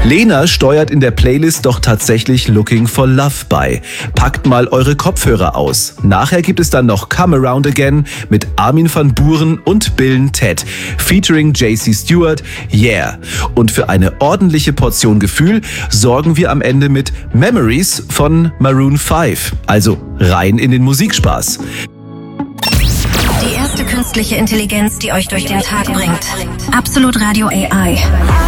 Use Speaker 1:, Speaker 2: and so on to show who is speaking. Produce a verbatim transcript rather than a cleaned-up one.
Speaker 1: Lena steuert in der Playlist doch tatsächlich Looking for Love bei. Packt mal eure Kopfhörer aus. Nachher gibt es dann noch Come Around Again mit Armin van Buuren und Bill Ted, featuring J C Stewart, Yeah. Und für eine ordentliche Portion Gefühl sorgen wir am Ende mit Memories von Maroon fünf. Also rein in den Musikspaß.
Speaker 2: Die erste künstliche Intelligenz, die euch durch den Tag bringt. Absolut Radio A I.